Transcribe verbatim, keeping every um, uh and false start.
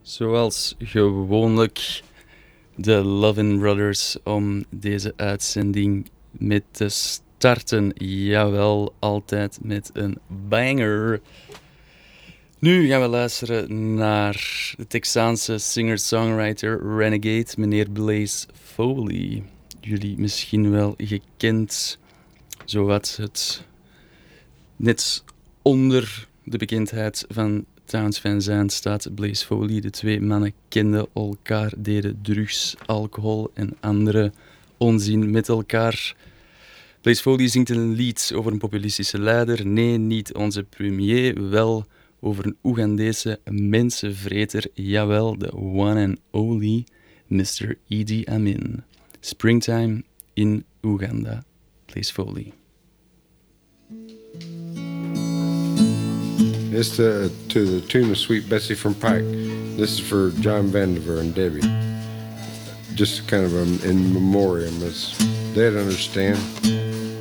Zoals gewoonlijk de Lovin' Brothers om deze uitzending mee te starten. Jawel, altijd met een banger. Nu gaan we luisteren naar de Texaanse singer-songwriter Renegade, meneer Blaze Foley. Jullie misschien wel gekend, zowat het net onder de bekendheid van Townes Van Zandt staat Blaze Foley. De twee mannen kenden elkaar, deden drugs, alcohol en andere onzin met elkaar. Blaze Foley zingt een lied over een populistische leider. Nee, niet onze premier, wel over een Oegandese mensenvreter. Jawel, de one and only mister Idi Amin. Springtime in Oeganda. Blaze Foley. It's to, to the tune of Sweet Bessie from Pike. This is for John Vandiver and Debbie. Just kind of a, in memoriam. It's, they'd understand.